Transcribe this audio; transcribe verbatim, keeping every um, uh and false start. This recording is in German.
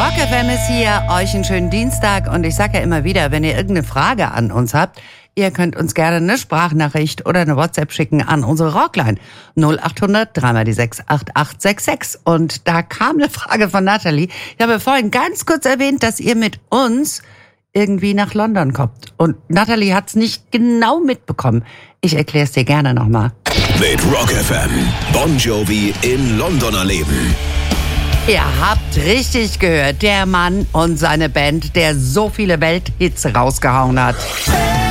Rock F M ist hier, euch einen schönen Dienstag und ich sage ja immer wieder, wenn ihr irgendeine Frage an uns habt, ihr könnt uns gerne eine Sprachnachricht oder eine WhatsApp schicken an unsere Rockline null acht hundert drei mal die sechs acht acht sechs sechs. Und da kam eine Frage von Nathalie. Ich habe vorhin ganz kurz erwähnt, dass ihr mit uns irgendwie nach London kommt. Und Nathalie hat's nicht genau mitbekommen. Ich erkläre es dir gerne nochmal. Mit Rock F M, Bon Jovi in London erleben. Ihr habt richtig gehört, der Mann und seine Band, der so viele Welthits rausgehauen hat.